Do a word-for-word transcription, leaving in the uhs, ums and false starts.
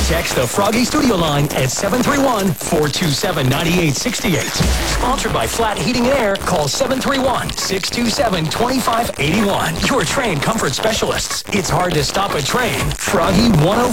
Text the Froggy Studio line at seven three one, four two seven, nine eight six eight. Sponsored by Flat Heating and Air. Call seven three one, six two seven, two five eight one. Your train comfort specialists. It's hard to stop a train. Froggy one oh